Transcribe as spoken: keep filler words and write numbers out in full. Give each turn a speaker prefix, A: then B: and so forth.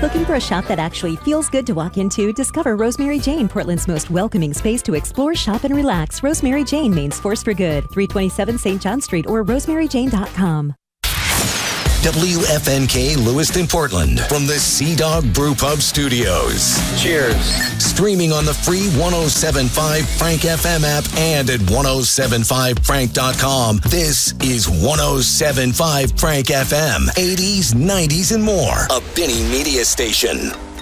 A: Looking for a shop that actually feels good to walk into? Discover Rosemary Jane, Portland's most welcoming space to explore, shop, and relax. Rosemary Jane, Maine's force for good. three twenty-seven Saint John Street or rosemary jane dot com.
B: W F N K Lewiston, Portland, from the Sea Dog Brew Pub Studios.
C: Cheers.
B: Streaming on the free one oh seven point five Frank F M app and at ten seventy-five frank dot com. This is ten seventy-five Frank F M. eighties, nineties, and more. A Benny Media station.